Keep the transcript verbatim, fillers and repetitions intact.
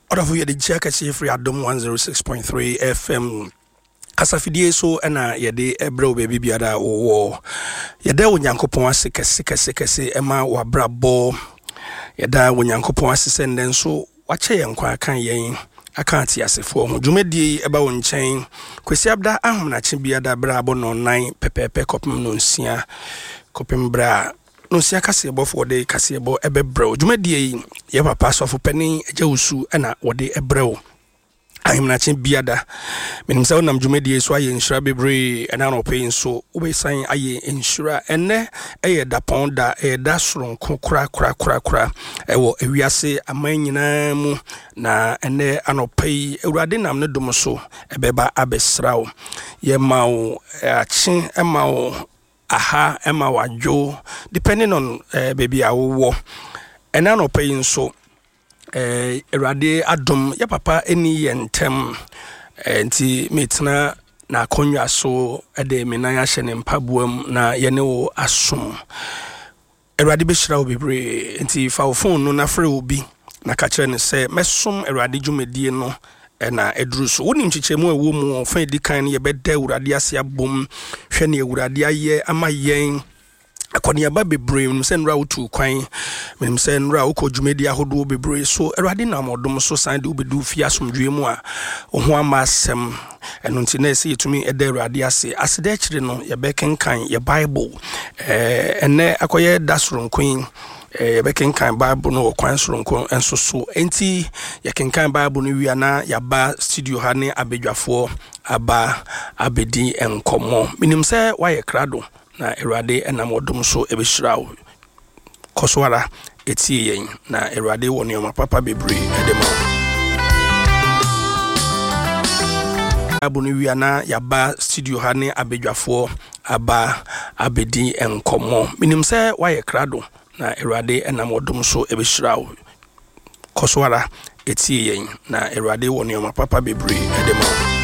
Odafu yede cheka si free Adom one oh six point three F M. Kasafidie so ena yede ebre obebi biada wo yede onyankopon ase kese kese kese ema wabrabo yeda onyankopon ase senden so wache yenkwa kan yen aka ti asefo ho dwumedie eba wo nchen kwesi abda ahomna che biada brabo no nan pepepe kopem no nsia kopem bra no sia kase bofo de kase bo ebebrɛ dwumedie ye papa sofo pani agawusu ena wode ebrɛ ahimna chen biada menim sɛ wonam dwumedie so aye nhyira bebre ɛna no pay so wobesan aye nhyira enne ɛyɛ dapon da ɛyɛ da soronko kra kra kra kra ɛwɔ ewiase aman nyinaa mu na enne anopay awurade nam ne dom so ɛbɛba abɛsrawo ye mawo ache ɛmawo aha ɛmawo adwo depending on uh, baby awo ɛna no pay so eh erade adom ya papa eni yentem enti metena na konwa so ede menan ahye ne mpaboam na yene wo asom erade behira wo bebre enti fa wo phone no na frɛ obi na ka kire ne se mesom erade dwumedie no na eduru so wonim chichemu ewo mu fa edikan ye beda erade ase abom hwe ne erade aye ama yen akoni aba bebre nim se nra wotu kwan nim se nra wokɔ dwumedi ahodo bebre so erade na modom so san de obedu fi asomdwe mu a ho ama asɛm ɛno nti na ɛsɛ yɛtumi ɛda erade ase aseda kyire no ye bekenkan ye bible eh ene akoye da soronko eh bekenkan bible no kwan soronko enso so enti ye kenkan bible no wi ana yaba studio ha ne abedwafo aba abedi enkomo minim se waye krado na erade enam odom so ebeshirawo koswara etie yen na erade woni oma papa bebre edema abuni wiana yaba studio ha ne abedwafo aba abedi enkomo minim se waye krado na erade enam odom so ebeshirawo koswara etie yen na erade woni oma papa bebre edema